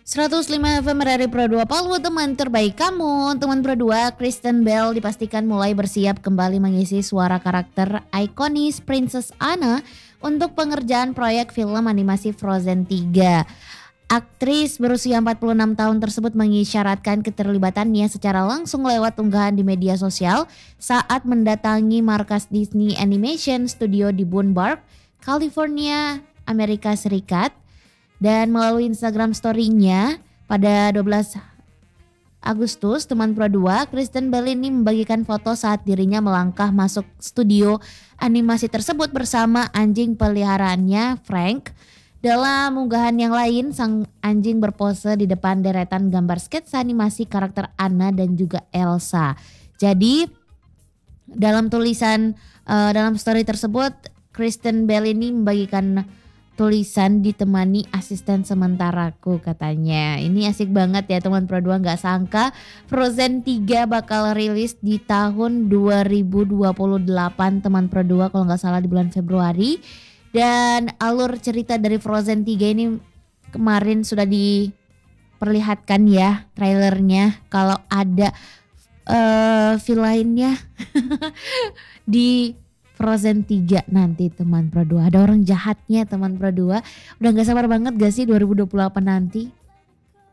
105 FM dari Pro 2 Palu, teman terbaik kamu. Teman Pro 2, Kristen Bell dipastikan mulai bersiap kembali mengisi suara karakter ikonis Princess Anna untuk pengerjaan proyek film animasi Frozen 3. Aktris berusia 46 tahun tersebut mengisyaratkan keterlibatannya secara langsung lewat unggahan di media sosial saat mendatangi markas Disney Animation Studio di Boone Park, California, Amerika Serikat. Dan melalui Instagram story-nya pada 12 Agustus, teman Pro 2, Kristen Bell ini membagikan foto saat dirinya melangkah masuk studio animasi tersebut bersama anjing peliharaannya Frank. Dalam unggahan yang lain, sang anjing berpose di depan deretan gambar sketsa animasi karakter Anna dan juga Elsa. Jadi dalam dalam story tersebut, Kristen Bell ini membagikan tulisan ditemani asisten sementaraku katanya. Ini asik banget ya teman Pro 2, gak sangka Frozen 3 bakal rilis di tahun 2028 teman Pro 2 kalau gak salah di bulan Februari. Dan alur cerita dari Frozen 3 ini kemarin sudah diperlihatkan ya trailernya, kalau ada villainnya di Frozen 3 nanti teman Pro 2. Ada orang jahatnya teman Pro 2. Udah gak sabar banget gak sih 2028 nanti?